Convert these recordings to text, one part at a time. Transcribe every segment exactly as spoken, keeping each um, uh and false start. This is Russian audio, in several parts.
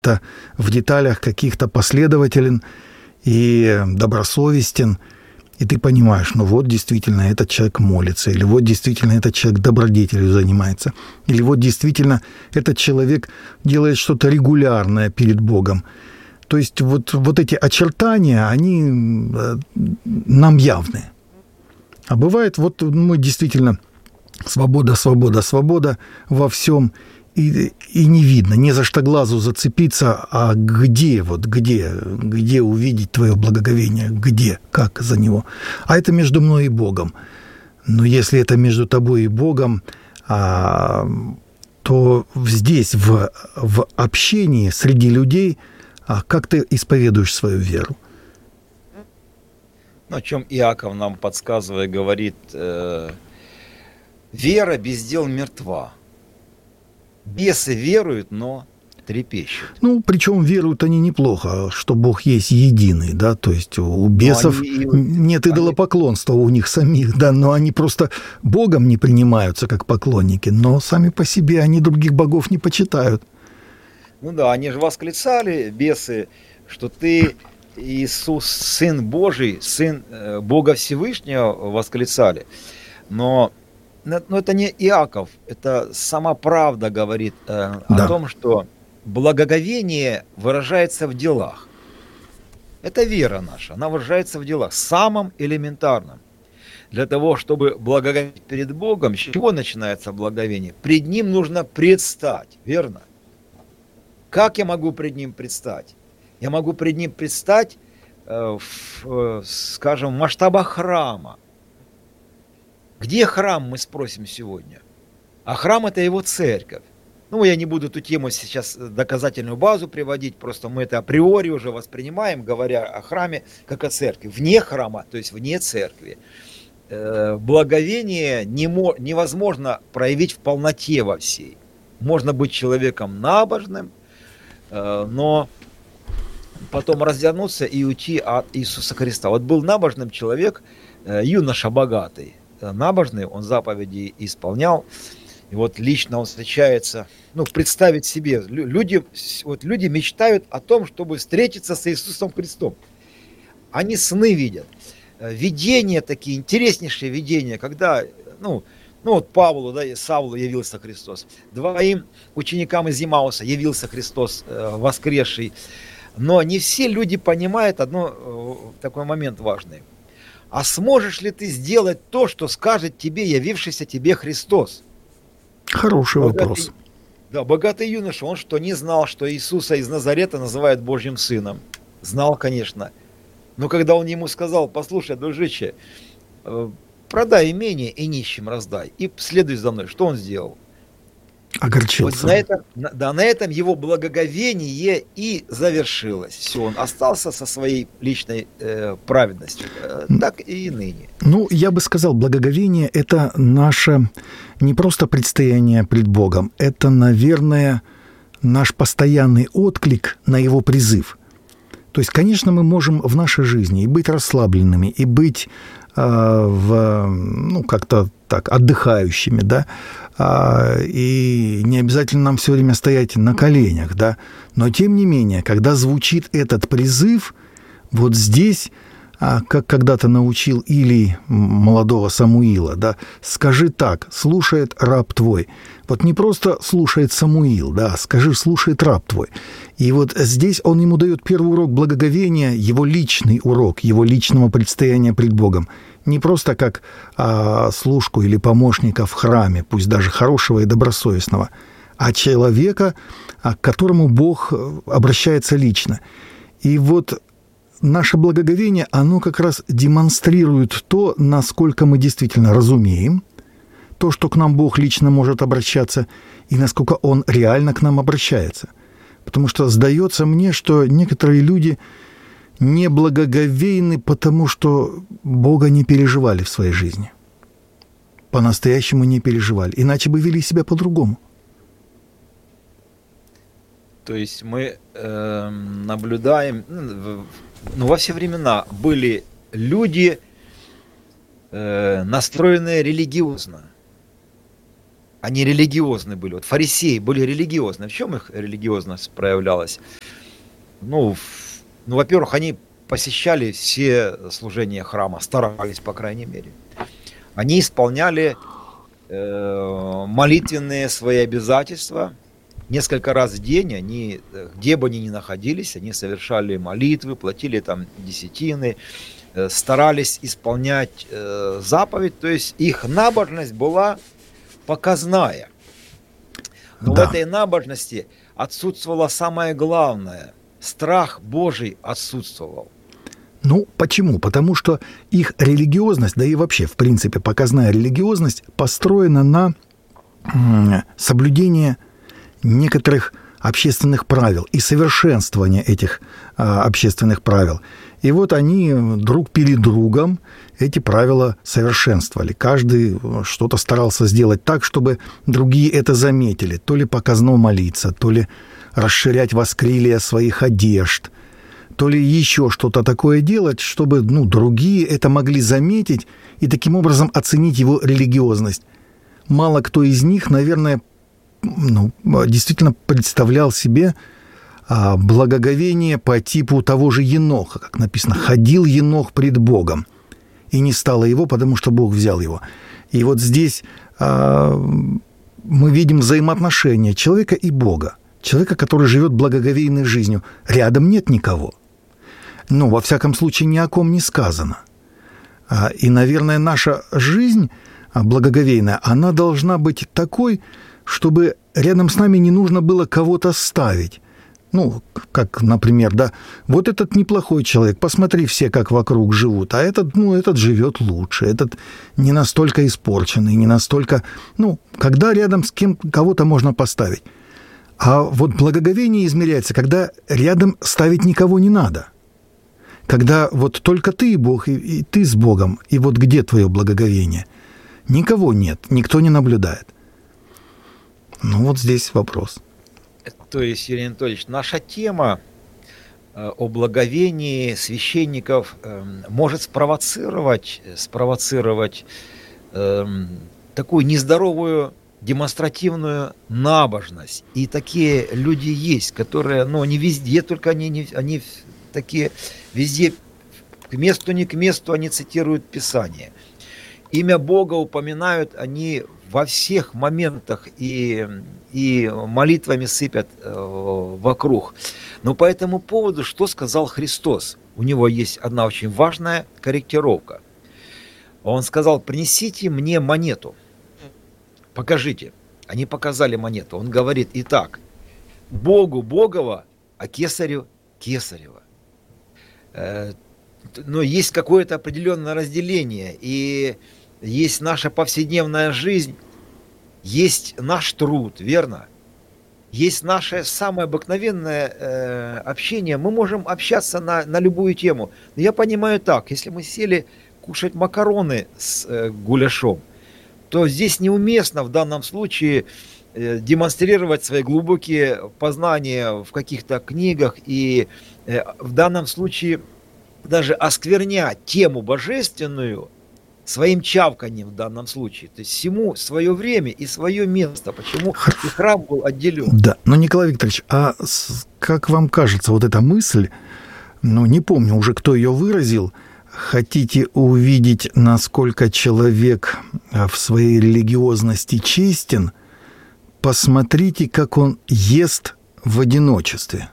где-то в деталях каких-то последователен и добросовестен, и ты понимаешь, ну вот действительно этот человек молится, или вот действительно этот человек добродетелью занимается, или вот действительно этот человек делает что-то регулярное перед Богом. То есть вот, вот эти очертания, они нам явны. А бывает, вот мы действительно свобода, свобода, свобода во всем, и, и не видно, не за что глазу зацепиться, а где, вот где, где увидеть твое благоговение, где, как за него. А это между мной и Богом. Но если это между тобой и Богом, а, то здесь, в, в общении среди людей, а как ты исповедуешь свою веру? Ну, о чем Иаков нам подсказывая, говорит, э, вера без дел мертва. Бесы веруют, но трепещут. Ну, причем веруют они неплохо, что Бог есть единый, да, то есть у бесов они, нет идолопоклонства у них самих, да, но они просто Богом не принимаются как поклонники, но сами по себе они других богов не почитают. Ну да, они же восклицали, бесы, что ты, Иисус, Сын Божий, Сын Бога Всевышнего, восклицали. Но, но это не Иаков, это сама правда говорит э, да. о том, что благоговение выражается в делах. Это вера наша, она выражается в делах, самом элементарном. Для того, чтобы благоговеть перед Богом, с чего начинается благоговение? Пред Ним нужно предстать, верно? Как я могу пред Ним предстать? Я могу пред Ним предстать, э, в, э, скажем, в масштабах храма. Где храм, мы спросим сегодня? А храм – это Его церковь. Ну, я не буду эту тему сейчас доказательную базу приводить, просто мы это априори уже воспринимаем, говоря о храме, как о церкви. Вне храма, то есть вне церкви, э, благоговение не мо- невозможно проявить в полноте во всей. Можно быть человеком набожным, но потом развернуться и уйти от Иисуса Христа. Вот был набожным человек, юноша богатый, набожный, он заповеди исполнял, и вот лично он встречается, ну, представить себе, люди, вот люди мечтают о том, чтобы встретиться с Иисусом Христом. Они сны видят, видения такие, интереснейшие видения, когда, ну, Ну вот Павлу, да, и Савлу явился Христос. Двоим ученикам из Емауса явился Христос э, воскресший. Но не все люди понимают одно, э, такой момент важный. А сможешь ли ты сделать то, что скажет тебе явившийся тебе Христос? Хороший богатый, вопрос. Да, богатый юноша, он что, не знал, что Иисуса из Назарета называют Божьим сыном? Знал, конечно. Но когда он ему сказал: послушай, дружище, э, продай имение и нищим раздай, и следуй за мной. Что он сделал? Огорчился. Вот на этом, да, на этом его благоговение и завершилось. Все, он остался со своей личной э, праведностью. Э, так и ныне. Ну, я бы сказал, благоговение – это наше не просто предстояние пред Богом, это, наверное, наш постоянный отклик на Его призыв. То есть, конечно, мы можем в нашей жизни и быть расслабленными, и быть в, ну, как-то так, отдыхающими, да, и не обязательно нам все время стоять на коленях, да, но тем не менее, когда звучит этот призыв, вот здесь, как когда-то научил Илий молодого Самуила, да, скажи так: слушает раб твой. Вот не просто слушает Самуил, да, скажи: слушает раб твой. И вот здесь он ему дает первый урок благоговения, его личный урок, его личного предстояния пред Богом. Не просто как а, служку или помощника в храме, пусть даже хорошего и добросовестного, а человека, а, к которому Бог обращается лично. И вот наше благоговение, оно как раз демонстрирует то, насколько мы действительно разумеем, то, что к нам Бог лично может обращаться, и насколько Он реально к нам обращается. Потому что сдается мне, что некоторые люди не благоговейны, потому что Бога не переживали в своей жизни. По-настоящему не переживали. Иначе бы вели себя по-другому. То есть мы э, наблюдаем, ну, во все времена были люди, э, настроенные религиозно. они религиозны были. Вот фарисеи были религиозны. В чем их религиозность проявлялась? Ну, в, ну во-первых, они посещали все служения храма, старались, по крайней мере. Они исполняли э, молитвенные свои обязательства. Несколько раз в день они, где бы они ни находились, они совершали молитвы, платили там десятины, э, старались исполнять э, заповедь. То есть их набожность была показная. Но да. в этой набожности отсутствовало самое главное. Страх Божий отсутствовал. Ну, почему? Потому что их религиозность, да и вообще, в принципе, показная религиозность построена на м- соблюдении некоторых общественных правил и совершенствования этих а, общественных правил. И вот они друг перед другом эти правила совершенствовали. Каждый что-то старался сделать так, чтобы другие это заметили. То ли показно молиться, то ли расширять воскрилия своих одежд, то ли еще что-то такое делать, чтобы ну, другие это могли заметить и таким образом оценить его религиозность. Мало кто из них, наверное, ну, действительно представлял себе а, благоговение по типу того же Еноха, как написано, «ходил Енох пред Богом, и не стало его, потому что Бог взял его». И вот здесь а, мы видим взаимоотношения человека и Бога, человека, который живет благоговейной жизнью. Рядом нет никого. Ну, во всяком случае, ни о ком не сказано. А, и, наверное, наша жизнь благоговейная, она должна быть такой, чтобы рядом с нами не нужно было кого-то ставить. Ну, как, например, да, вот этот неплохой человек, посмотри все, как вокруг живут, а этот, ну, этот живет лучше, этот не настолько испорченный, не настолько... Ну, когда рядом с кем кого-то можно поставить. А вот благоговение измеряется, когда рядом ставить никого не надо. Когда вот только ты и Бог, и, и ты с Богом, и вот где твое благоговение? Никого нет, никто не наблюдает. Ну, вот здесь вопрос. То есть, Юрий Анатольевич, наша тема э, о благоговении священников э, может спровоцировать, спровоцировать э, такую нездоровую демонстративную набожность. И такие люди есть, которые, ну, не везде, только они, не, они такие везде, к месту, не к месту, они цитируют Писание. Имя Бога упоминают они во всех моментах и, и молитвами сыпят э, вокруг. Но по этому поводу, что сказал Христос? У него есть одна очень важная корректировка. Он сказал: принесите мне монету, покажите. Они показали монету. Он говорит: итак, Богу Богова, а Кесарю Кесарева. Э, но есть какое-то определенное разделение, и есть наша повседневная жизнь, есть наш труд, верно? Есть наше самое обыкновенное э, общение. Мы можем общаться на, на любую тему. Но я понимаю так, если мы сели кушать макароны с э, гуляшом, то здесь неуместно в данном случае э, демонстрировать свои глубокие познания в каких-то книгах и э, в данном случае даже осквернять тему божественную своим чавканием в данном случае. То есть всему свое время и свое место. Почему и храм был отделен. Да, но, Николай Викторович, а как вам кажется, вот эта мысль, ну, не помню уже, кто ее выразил, хотите увидеть, насколько человек в своей религиозности честен, посмотрите, как он ест в одиночестве,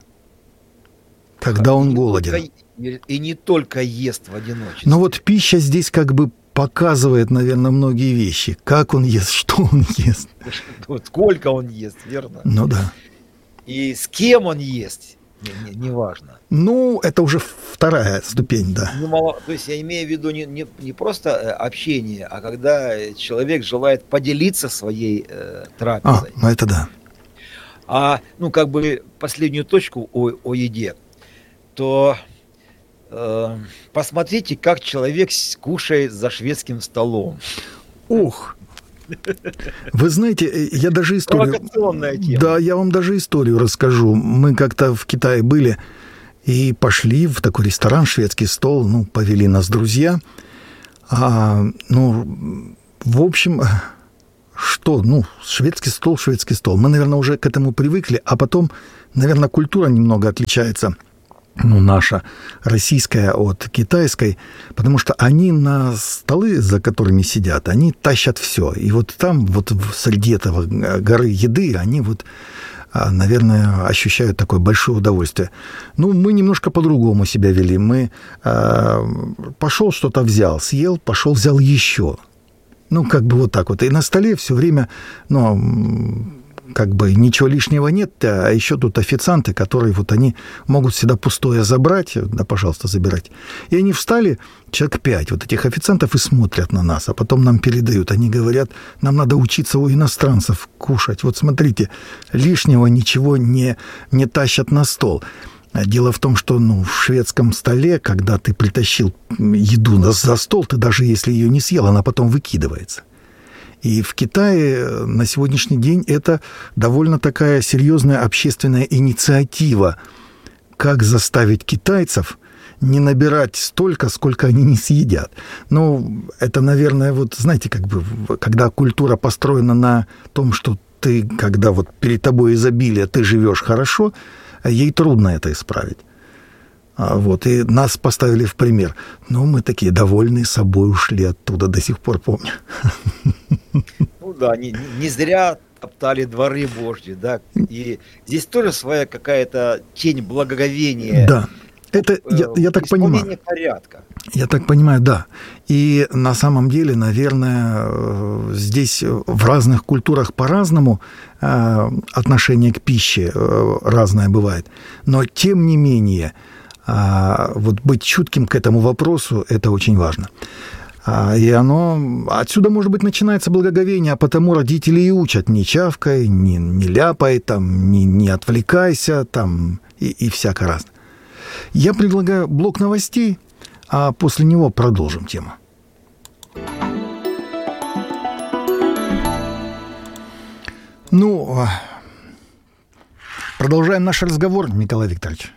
когда он голоден. И не только ест в одиночестве. Но вот пища здесь как бы показывает, наверное, многие вещи. Как он ест, что он ест. Сколько он ест, верно? Ну да. И с кем он ест, неважно. Не, не ну, это уже вторая ступень, да. Немало, то есть я имею в виду не, не, не просто общение, а когда человек желает поделиться своей э, трапезой. А, ну это да. А, ну, как бы последнюю точку о, о еде, то... посмотрите, как человек кушает за шведским столом. Ух! Вы знаете, я даже историю... Провокационная тема. Да, я вам даже историю расскажу. Мы как-то в Китае были и пошли в такой ресторан, шведский стол, ну, повели нас друзья. А, ну, в общем, что, ну, шведский стол, шведский стол. Мы, наверное, уже к этому привыкли, а потом, наверное, культура немного отличается, ну, наша российская от китайской, потому что они на столы, за которыми сидят, они тащат все. И вот там, вот среди этого горы еды, они вот, наверное, ощущают такое большое удовольствие. Ну, мы немножко по-другому себя вели. Мы э, пошел что-то взял, съел, пошел взял еще. Ну, как бы вот так вот. И на столе все время, ну, как бы ничего лишнего нет, а еще тут официанты, которые вот они могут всегда пустое забрать, да, пожалуйста, забирайте. И они встали, человек пять вот этих официантов, и смотрят на нас, а потом нам передают. Они говорят, нам надо учиться у иностранцев кушать. Вот смотрите, лишнего ничего не, не тащат на стол. Дело в том, что, ну, в шведском столе, когда ты притащил еду за стол, ты даже если ее не съел, она потом выкидывается. И в Китае на сегодняшний день это довольно такая серьезная общественная инициатива, как заставить китайцев не набирать столько, сколько они не съедят. Ну, это, наверное, вот, знаете, как бы, когда культура построена на том, что ты, когда вот перед тобой изобилие, ты живешь хорошо, ей трудно это исправить. Вот, и нас поставили в пример. Ну, мы такие довольные собой ушли оттуда, до сих пор помню. Ну да, не, не зря топтали дворы Божьи, да, и здесь тоже своя какая-то тень благоговения. Да, это я, я так понимаю. Порядка. Я так понимаю, да. И на самом деле, наверное, здесь в разных культурах по-разному отношение к пище разное бывает. Но тем не менее, вот быть чутким к этому вопросу – это очень важно. И оно... Отсюда, может быть, начинается благоговение, а потому родители и учат: не чавкай, не, не ляпай, там, не, не отвлекайся, там, и, и всяко разное. Я предлагаю блок новостей, а после него продолжим тему. Ну, продолжаем наш разговор, Николай Викторович.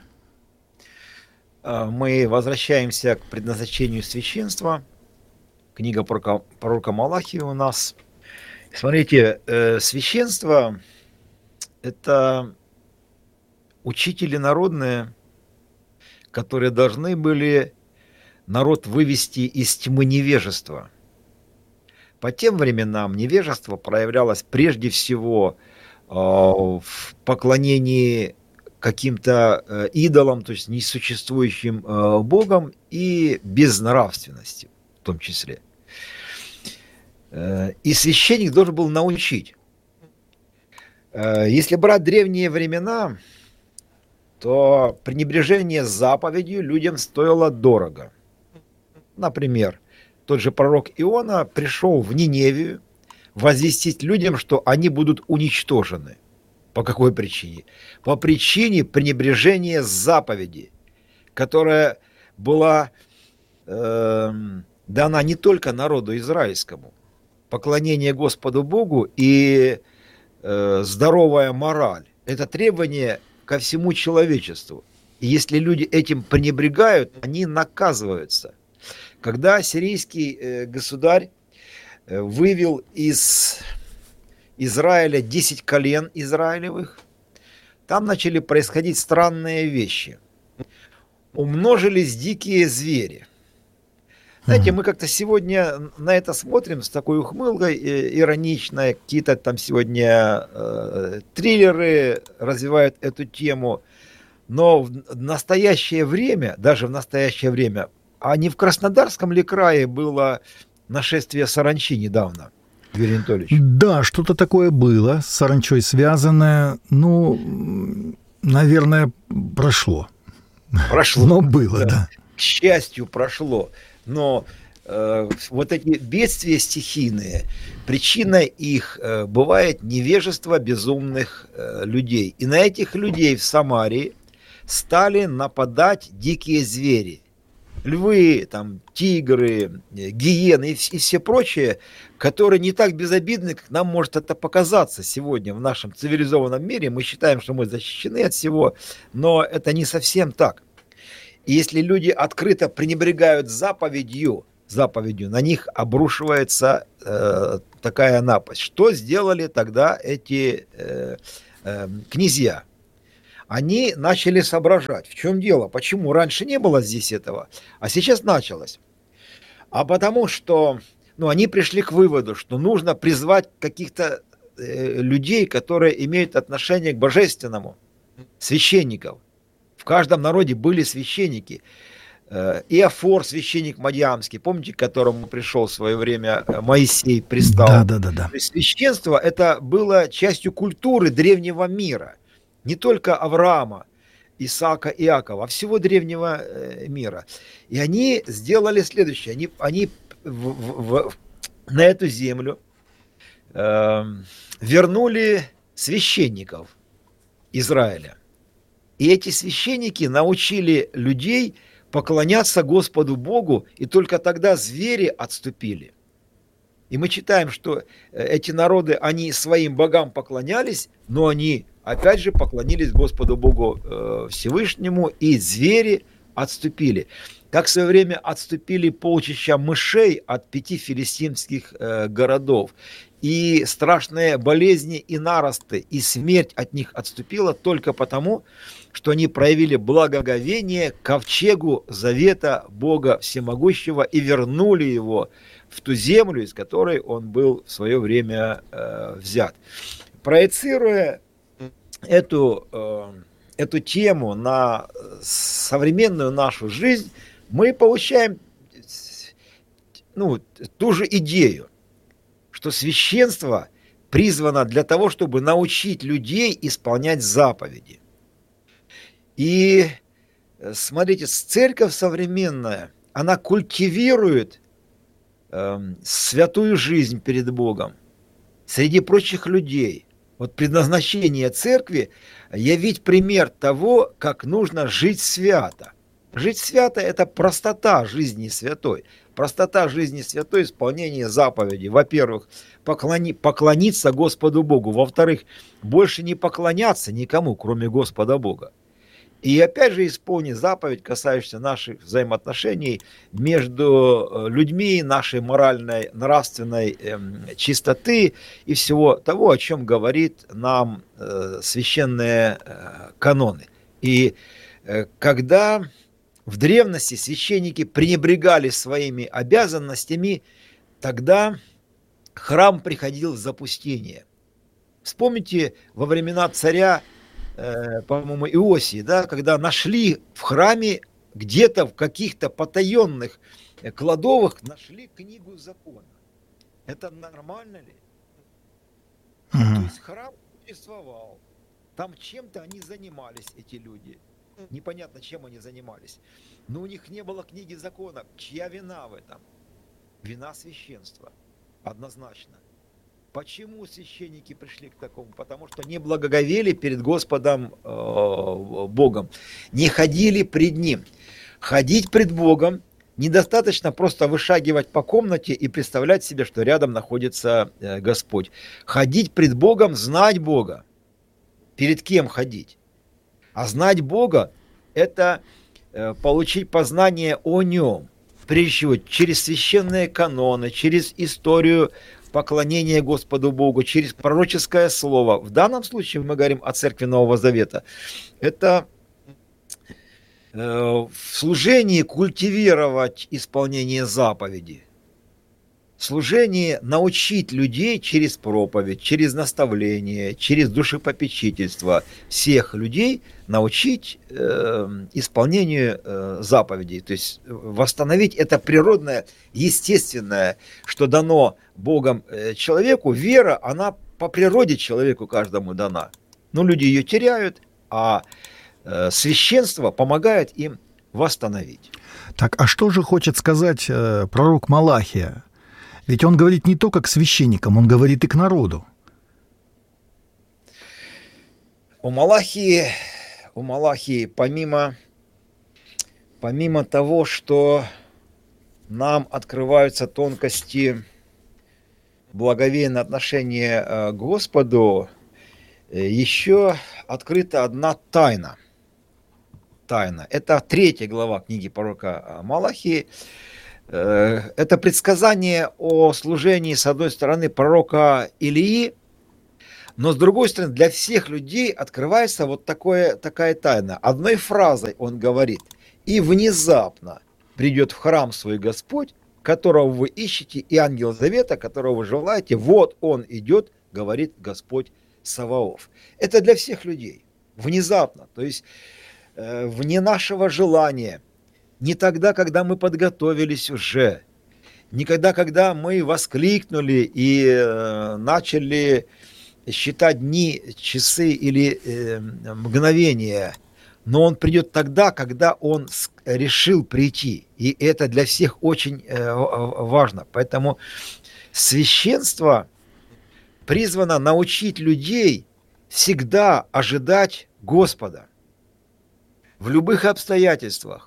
Мы возвращаемся к предназначению священства. Книга пророка, пророка Малахии у нас. Смотрите, священство – это учители народные, которые должны были народ вывести из тьмы невежества. По тем временам невежество проявлялось прежде всего в поклонении каким-то идолам, то есть несуществующим богам, и безнравственности в том числе. И священник должен был научить. Если брать древние времена, то пренебрежение заповедью людям стоило дорого. Например, тот же пророк Иона пришел в Ниневию возвестить людям, что они будут уничтожены. По какой причине? По причине пренебрежения заповеди, которая была э, дана не только народу израильскому. Поклонение Господу Богу и э, здоровая мораль – это требование ко всему человечеству. И если люди этим пренебрегают, они наказываются. Когда ассирийский э, государь э, вывел из Израиля десять колен израилевых, там начали происходить странные вещи. Умножились дикие звери. Знаете, мы как-то сегодня на это смотрим с такой ухмылкой э, ироничной. Какие-то там сегодня э, триллеры развивают эту тему. Но в настоящее время, даже в настоящее время, а не в Краснодарском ли крае было нашествие саранчи недавно, Юрий Анатольевич? Да, что-то такое было, с саранчой связанное. Ну, наверное, прошло. Прошло. Но было, да. да. К счастью, прошло. Но э, вот эти бедствия стихийные, причиной их э, бывает невежество безумных э, людей. И на этих людей в Самарии стали нападать дикие звери. Львы, там, тигры, гиены и, и все прочие, которые не так безобидны, как нам может это показаться сегодня в нашем цивилизованном мире. Мы считаем, что мы защищены от всего, но это не совсем так. И если люди открыто пренебрегают заповедью, заповедью, на них обрушивается э, такая напасть. Что сделали тогда эти э, э, князья? Они начали соображать, в чем дело, почему раньше не было здесь этого, а сейчас началось. А потому что ну, они пришли к выводу, что нужно призвать каких-то э, людей, которые имеют отношение к божественному, священников. В каждом народе были священники. Иофор, священник Мадьямский, помните, к которому пришел в свое время Моисей, пристал? Да, да, да, да. То есть священство это было частью культуры древнего мира, не только Авраама, Исаака, Иакова, а всего древнего мира. И они сделали следующее: они, они в, в, в, на эту землю э, вернули священников Израиля. И эти священники научили людей поклоняться Господу Богу, и только тогда звери отступили. И мы читаем, что эти народы, они своим богам поклонялись, но они опять же поклонились Господу Богу Всевышнему, и звери отступили. Как в свое время отступили полчища мышей от пяти филистимских городов, и страшные болезни и наросты, и смерть от них отступила только потому, что они проявили благоговение к ковчегу завета Бога Всемогущего и вернули его в ту землю, из которой он был в свое время э, взят. Проецируя эту, э, эту тему на современную нашу жизнь, мы получаем ну, ту же идею, что священство призвано для того, чтобы научить людей исполнять заповеди. И смотрите, церковь современная, она культивирует э, святую жизнь перед Богом среди прочих людей. Вот предназначение церкви – явить пример того, как нужно жить свято. Жить свято – это простота жизни святой. Простота жизни святой, исполнение заповедей. Во-первых, поклони, поклониться Господу Богу. Во-вторых, больше не поклоняться никому, кроме Господа Бога. И опять же исполнить заповедь, касающуюся наших взаимоотношений между людьми, нашей моральной, нравственной эм, чистоты и всего того, о чем говорит нам э, священные э, каноны. И э, когда в древности священники пренебрегали своими обязанностями, тогда храм приходил в запустение. Вспомните во времена царя, э, по-моему, Иосии, да, когда нашли в храме где-то в каких-то потаенных кладовых нашли книгу закона. Это нормально ли? Угу. То есть храм существовал. Там чем-то они занимались, эти люди. Непонятно, чем они занимались. Но у них не было книги закона. Чья вина в этом? Вина священства. Однозначно. Почему священники пришли к такому? Потому что не благоговели перед Господом э, Богом. Не ходили пред Ним. Ходить пред Богом недостаточно просто вышагивать по комнате и представлять себе, что рядом находится э, Господь. Ходить пред Богом, знать Бога. Перед кем ходить? А знать Бога – это э, получить познание о Нем. Прежде всего, через священные каноны, через историю поклонения Господу Богу, через пророческое слово. В данном случае мы говорим о Церкви Нового Завета. Это э, в служении культивировать исполнение заповеди. В служении научить людей через проповедь, через наставление, через душепопечительство всех людей научить э, исполнению э, заповедей. То есть восстановить это природное, естественное, что дано Богом э, человеку. Вера, она по природе человеку каждому дана. Но люди ее теряют, а э, священство помогает им восстановить. Так, а что же хочет сказать э, пророк Малахия? Ведь он говорит не только к священникам, он говорит и к народу. У Малахии, у Малахии помимо, помимо того, что нам открываются тонкости благоговейного отношения к Господу, еще открыта одна тайна. Тайна. Это третья глава книги пророка Малахии. Это предсказание о служении, с одной стороны, пророка Илии, но с другой стороны, для всех людей открывается вот такое, такая тайна. Одной фразой он говорит: «И внезапно придет в храм свой Господь, которого вы ищете, и ангел завета, которого вы желаете, вот он идет, говорит Господь Саваоф». Это для всех людей. Внезапно, то есть э, вне нашего желания. Не тогда, когда мы подготовились уже, не тогда, когда мы воскликнули и э, начали считать дни, часы или э, мгновения, но он придет тогда, когда он решил прийти. И это для всех очень э, важно. Поэтому священство призвано научить людей всегда ожидать Господа в любых обстоятельствах.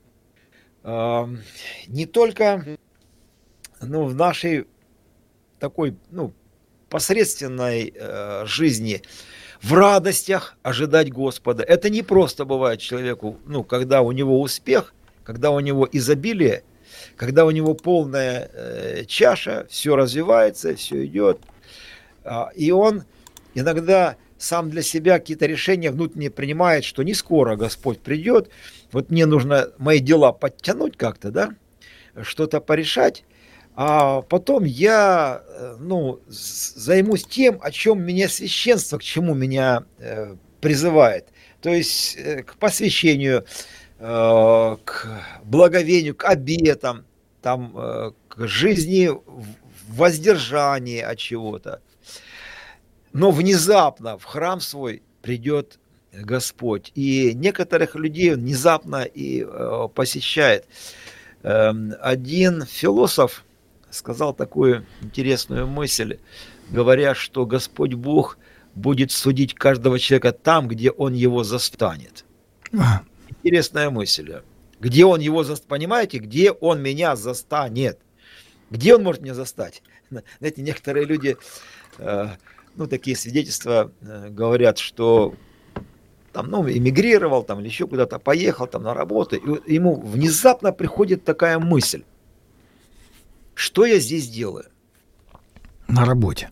Не только ну, в нашей такой ну, посредственной э, жизни, в радостях ожидать Господа. Это не просто бывает человеку, ну, когда у него успех, когда у него изобилие, когда у него полная э, чаша, все развивается, все идет. Э, и он иногда сам для себя какие-то решения внутренне принимает, что не скоро Господь придет, вот мне нужно мои дела подтянуть как-то, да, что-то порешать, а потом я, ну, займусь тем, о чем меня священство, к чему меня э, призывает, то есть э, к посвящению, э, к благовению, к обетам, там, э, к жизни в воздержании от чего-то. Но внезапно в храм свой придет Господь. И некоторых людей внезапно и э, посещает. Э, один философ сказал такую интересную мысль, говоря, что Господь Бог будет судить каждого человека там, где Он его застанет. А. Интересная мысль. Где Он его застанет, понимаете, где Он меня застанет? Где Он может меня застать? Знаете, некоторые люди... Э, Ну, такие свидетельства э, говорят, что там, ну, эмигрировал там, или еще куда-то поехал там, на работу, и ему внезапно приходит такая мысль: что я здесь делаю? На работе.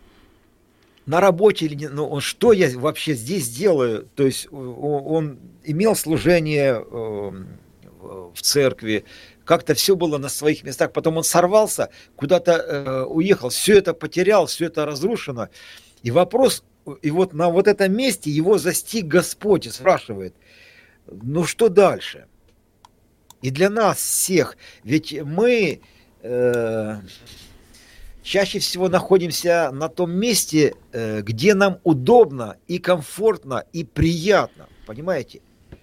На работе или не, ну, что я вообще здесь делаю? То есть он, он имел служение э, в церкви, как-то все было на своих местах, потом он сорвался, куда-то э, уехал, все это потерял, все это разрушено. И вопрос, и вот на вот этом месте его застиг Господь и спрашивает: ну что дальше? И для нас всех, ведь мы э, чаще всего находимся на том месте, э, где нам удобно и комфортно и приятно, понимаете?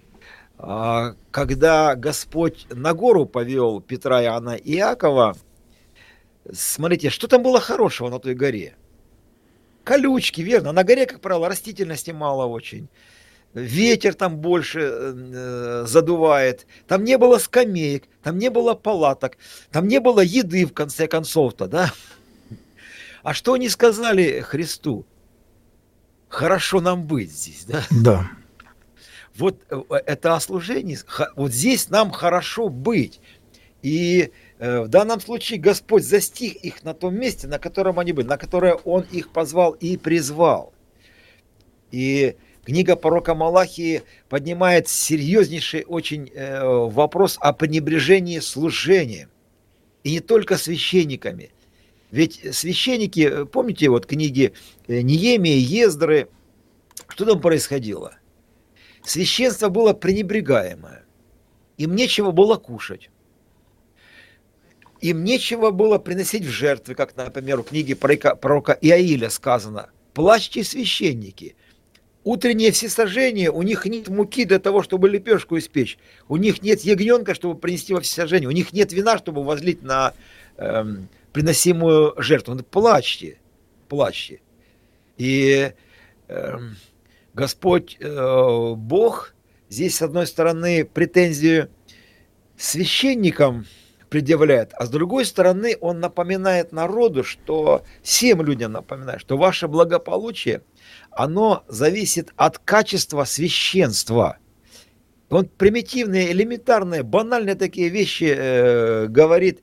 Когда Господь на гору повел Петра, Иоанна и Иакова, смотрите, что там было хорошего на той горе? Колючки, верно. На горе, как правило, растительности мало очень. Ветер там больше э, задувает. Там не было скамеек, там не было палаток, там не было еды, в конце концов-то, да? А что они сказали Христу? Хорошо нам быть здесь, да? Да. Вот это о служении, вот здесь нам хорошо быть. И э, в данном случае Господь застиг их на том месте, на котором они были, на которое Он их позвал и призвал. И книга пророка Малахии поднимает серьезнейший очень э, вопрос о пренебрежении служением. И не только священниками. Ведь священники, помните вот книги Неемии, Ездры, что там происходило? Священство было пренебрегаемое. Им нечего было кушать. Им нечего было приносить в жертвы, как, например, в книге пророка Иаиля сказано: «Плачьте, священники, утреннее всесожжение, у них нет муки для того, чтобы лепешку испечь, у них нет ягненка, чтобы принести во всесожжение, у них нет вина, чтобы возлить на эм, приносимую жертву». Плачьте, плачьте. И эм, Господь э, Бог здесь, с одной стороны, претензию священникам предъявляет, а с другой стороны, Он напоминает народу, что всем людям напоминает, что ваше благополучие, оно зависит от качества священства. Он примитивные, элементарные, банальные такие вещи э, говорит.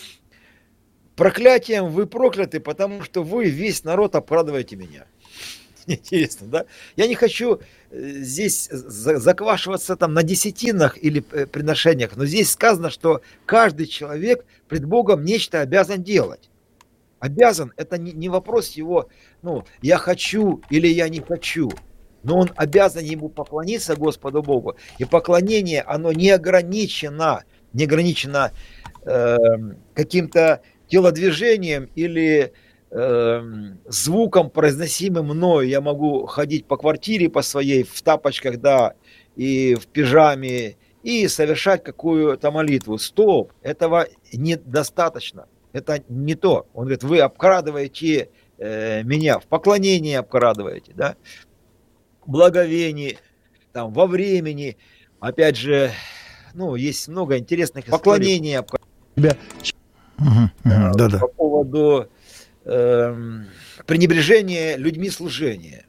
Проклятием вы прокляты, потому что вы, весь народ, обкрадываете меня. Интересно, да? Я не хочу здесь заквашиваться там на десятинах или приношениях, но здесь сказано, что каждый человек пред Богом нечто обязан делать. Обязан, это не вопрос его, ну, я хочу или я не хочу, но он обязан ему поклониться Господу Богу. И поклонение, оно не ограничено, не ограничено э, каким-то телодвижением или э, звуком, произносимым мною. Я могу ходить по квартире по своей в тапочках, да, и в пижаме, и совершать какую-то молитву. Стоп, этого недостаточно. Это не то. Он говорит, вы обкрадываете э, меня, в поклонении обкрадываете, да, благовении, там, во времени. Опять же, ну, есть много интересных поклонений обкрадывания. Угу, угу, да, да. По поводу э, пренебрежения людьми служения.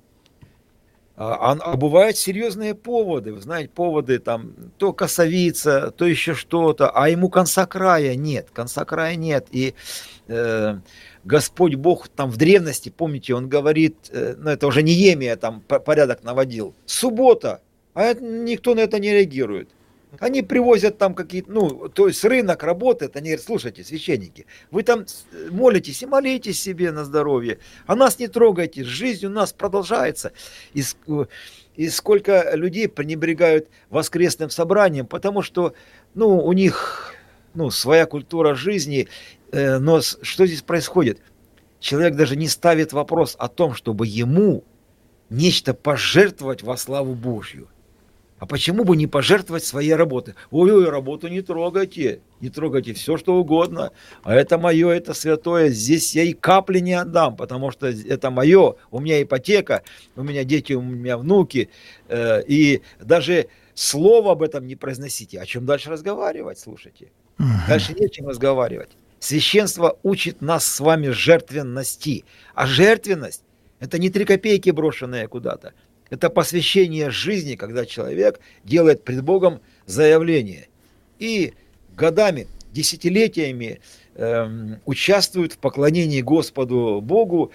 А, а бывают серьезные поводы, вы знаете, поводы там, то косовица, то еще что-то, а ему конца края нет, конца края нет. И э, Господь Бог там в древности, помните, он говорит, э, ну это уже Неемия там порядок наводил, суббота, а это, никто на это не реагирует. Они привозят там какие-то, ну, то есть рынок работает, они говорят, слушайте, священники, вы там молитесь и молитесь себе на здоровье, а нас не трогайте, жизнь у нас продолжается. И, и сколько людей пренебрегают воскресным собранием, потому что, ну, у них, ну, своя культура жизни, э, но что здесь происходит? Человек даже не ставит вопрос о том, чтобы ему нечто пожертвовать во славу Божью. А почему бы не пожертвовать своей работой? Ой-ой, работу не трогайте, не трогайте все, что угодно. А это мое, это святое, здесь я и капли не отдам, потому что это мое, у меня ипотека, у меня дети, у меня внуки. Э, и даже слово об этом не произносите. О чем дальше разговаривать, слушайте? Угу. Дальше не о чем разговаривать. Священство учит нас с вами жертвенности. А жертвенность – это не три копейки, брошенные куда-то. Это посвящение жизни, когда человек делает пред Богом заявление. И годами, десятилетиями э, участвует в поклонении Господу Богу.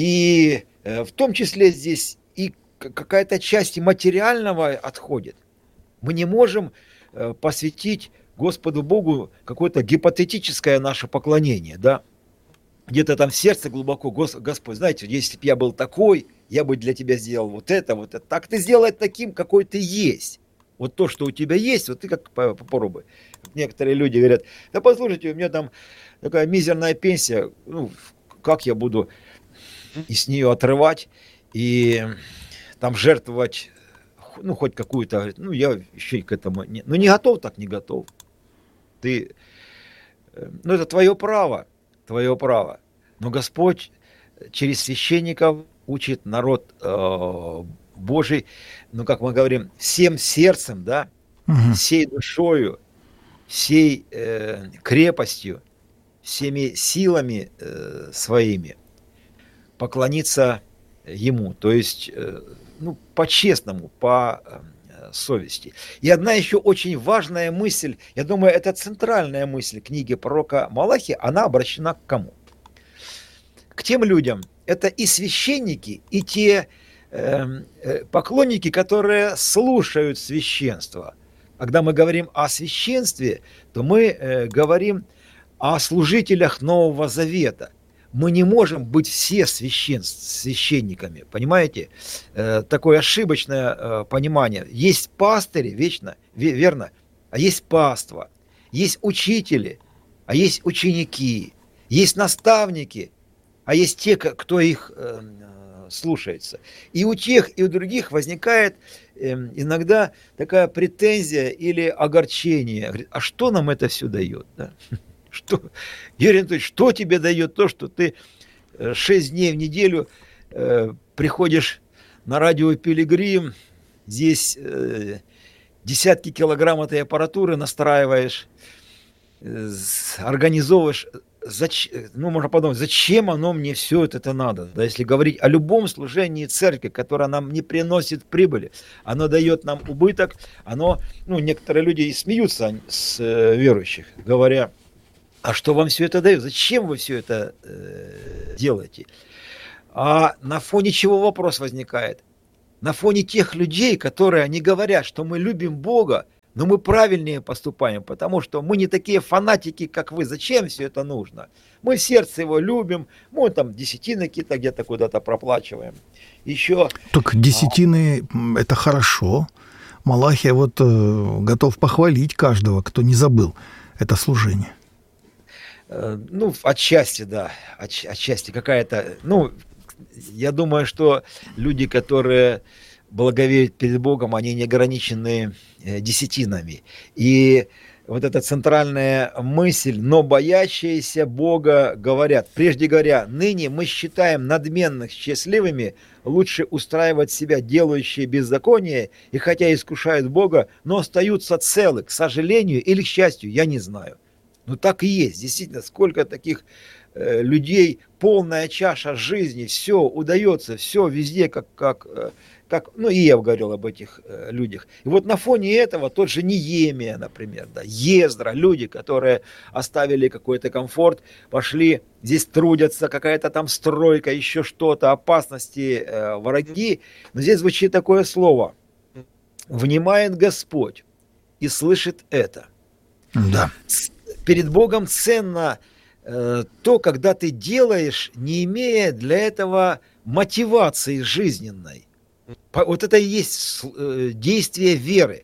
И э, в том числе здесь и какая-то часть материального отходит. Мы не можем э, посвятить Господу Богу какое-то гипотетическое наше поклонение, да? Где-то там в сердце глубоко, Господь, знаете, если бы я был такой, я бы для тебя сделал вот это, вот это. Так ты сделай таким, какой ты есть. Вот то, что у тебя есть, вот ты как попробуй. Некоторые люди говорят, да послушайте, у меня там такая мизерная пенсия, ну, как я буду и с нее отрывать, и там жертвовать, ну, хоть какую-то, ну, я еще и к этому, не, ну, не готов, так не готов. Ты, ну, это твое право. Твое право. Но Господь через священников учит народ э, Божий, ну, как мы говорим, всем сердцем, да, угу. всей душою, всей э, крепостью, всеми силами э, своими поклониться Ему. То есть, э, ну, по-честному, по э, совести. И одна еще очень важная мысль, я думаю, это центральная мысль книги пророка Малахии, она обращена к кому? К тем людям, это и священники, и те э, э, поклонники, которые слушают священство. Когда мы говорим о священстве, то мы э, говорим о служителях Нового Завета. Мы не можем быть все священ, священниками, понимаете? Э, такое ошибочное э, понимание. Есть пастыри, вечно, верно, а есть паства, есть учители, а есть ученики, есть наставники, а есть те, кто их э, слушается. И у тех, и у других возникает э, иногда такая претензия или огорчение. Говорит, а что нам это все дает? Да? Что, Юрий Анатольевич, что тебе дает то, что ты шесть дней в неделю э, приходишь на радио Пилигрим, здесь э, десятки килограмм этой аппаратуры настраиваешь, э, организовываешь зач... ну, можно подумать, зачем оно мне все это, это надо? Да, если говорить о любом служении церкви, которое нам не приносит прибыли, оно дает нам убыток, оно, ну, некоторые люди и смеются с э, верующих, говоря, а что вам все это дает? Зачем вы все это э, делаете? А на фоне чего вопрос возникает? На фоне тех людей, которые они говорят, что мы любим Бога, но мы правильнее поступаем, потому что мы не такие фанатики, как вы. Зачем все это нужно? Мы в сердце его любим, мы там десятины какие-то где-то куда-то проплачиваем. Еще... Так десятины – это хорошо. Малахия вот э, готов похвалить каждого, кто не забыл это служение. Э, ну, отчасти, да, от, отчасти какая-то... Ну, я думаю, что люди, которые... благоверить перед Богом, они не ограничены десятинами. И вот эта центральная мысль, но боящиеся Бога говорят, прежде говоря, ныне мы считаем надменных счастливыми, лучше устраивать себя делающие беззаконие, и хотя искушают Бога, но остаются целы, к сожалению или к счастью, я не знаю. Но так и есть, действительно, сколько таких э, людей, полная чаша жизни, все удается, все везде, как... как Как, ну, Иов говорил об этих э, людях. И вот на фоне этого тот же Неемия, например, да, Ездра, люди, которые оставили какой-то комфорт, пошли, здесь трудятся, какая-то там стройка, еще что-то, опасности, э, враги. Но здесь звучит такое слово. «Внимает Господь и слышит это». Да. Перед Богом ценно э, то, когда ты делаешь, не имея для этого мотивации жизненной. Вот это и есть действие веры,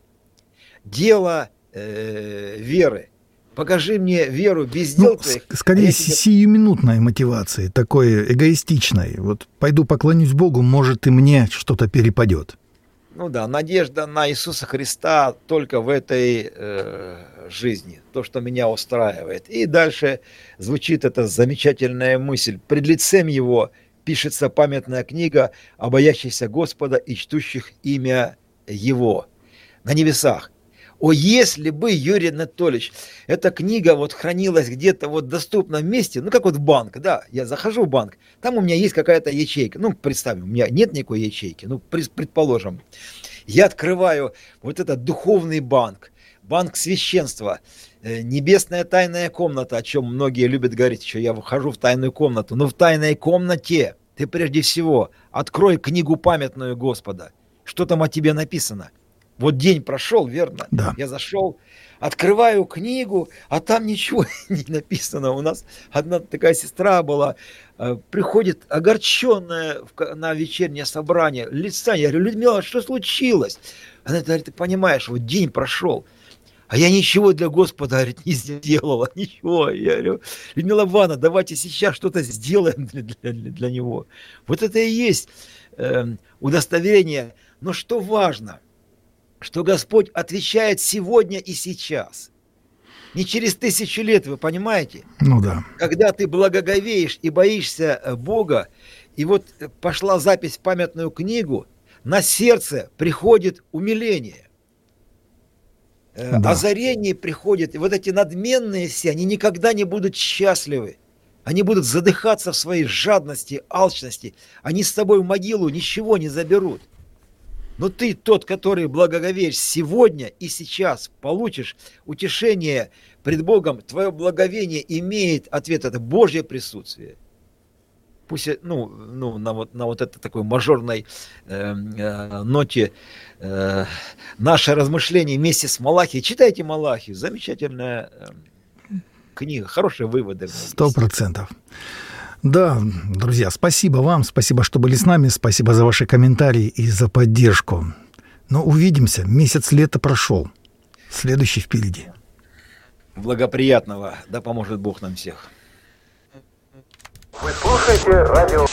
дело э, веры. Покажи мне веру без дел ну, твоих. Скорее, а тебе... сиюминутной мотивации, такой эгоистичной. Вот пойду поклонюсь Богу, может, и мне что-то перепадет. Ну да, надежда на Иисуса Христа только в этой э, жизни, то, что меня устраивает. И дальше звучит эта замечательная мысль. Пред лицем Его пишется памятная книга о боящихся Господа и чтущих имя Его на небесах. О, если бы, Юрий Анатольевич, эта книга вот хранилась где-то вот в доступном месте, ну, как вот в банк, да, я захожу в банк, там у меня есть какая-то ячейка, ну, представим, у меня нет никакой ячейки, ну, предположим, я открываю вот этот духовный банк, банк священства, небесная тайная комната, о чем многие любят говорить, что я выхожу в тайную комнату. Но в тайной комнате ты прежде всего открой книгу памятную Господа. Что там о тебе написано? Вот день прошел, верно? Да. Я зашел, открываю книгу, а там ничего не написано. У нас одна такая сестра была, приходит огорченная на вечернее собрание, лица, я говорю, Людмила, что случилось? Она говорит, ты понимаешь, вот день прошел, а я ничего для Господа, говорит, не сделала, ничего. Я говорю, Людмила Ивановна, давайте сейчас что-то сделаем для, для, для него. Вот это и есть э, удостоверение. Но что важно, что Господь отвечает сегодня и сейчас. Не через тысячу лет, вы понимаете? Ну да. Когда ты благоговеешь и боишься Бога, и вот пошла запись в памятную книгу, на сердце приходит умиление. Да. Озарение приходит, и вот эти надменные все, они никогда не будут счастливы. Они будут задыхаться в своей жадности, алчности. Они с тобой в могилу ничего не заберут. Но ты, тот, который благоговеешь сегодня и сейчас, получишь утешение пред Богом. Твое благоговение имеет ответ, это Божье присутствие. Пусть, ну, ну на, вот, на вот этой такой мажорной э, э, ноте э, наше размышление вместе с Малахией. Читайте Малахию, замечательная э, книга, хорошие выводы. Сто процентов. Да, друзья, спасибо вам, спасибо, что были с нами, спасибо за ваши комментарии и за поддержку. Но увидимся, месяц лета прошел, следующий впереди. Благоприятного, да поможет Бог нам всех. Вы слушаете радио...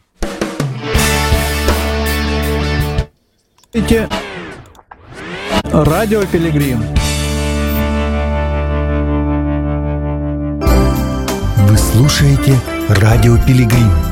Радио Пилигрим. Вы слушаете Радио Пилигрим.